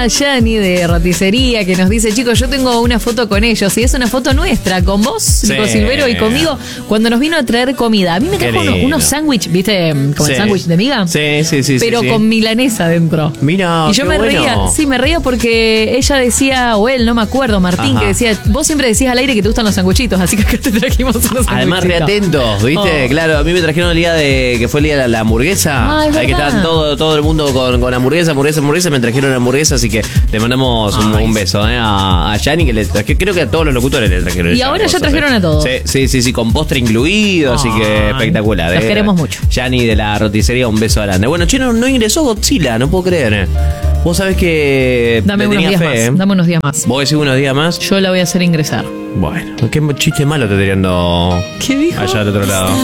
a Yani de Roticería que nos dice, chicos, yo tengo una foto con ellos y es una foto nuestra, con vos, Nico Silvero, y conmigo, cuando nos vino a traer comida. A mí me trajo unos sándwiches, ¿viste? Como el sándwich de miga. Sí. Pero con milanesa dentro. Mira, y yo me reía, me reía porque ella decía, o él, no me acuerdo, Martín, que decía, vos siempre decías al aire que te gustan los sanguchitos, así que acá te trajimos unos sanguchitos. Además, reatentos, ¿viste? Claro, a mí me trajeron el día que fue el día de la hamburguesa. Ahí que estaban todo el mundo con hamburguesa, me trajeron hamburguesa, así que le mandamos un beso a Yani, que le traje, creo que a todos los locutores le trajeron. Y ahora ya trajeron a todos. Sí, con postre incluido, así que espectacular. Los queremos mucho. Yani de la Roticería, un beso grande. Bueno, che, no ingresó Godzilla, no puedo creer. Vos sabés que Dame unos días más. Dame unos días más. ¿Vos decís unos días más? Yo la voy a hacer ingresar. Bueno, qué chiste malo te tirando. ¿Qué dijo? Allá del otro lado.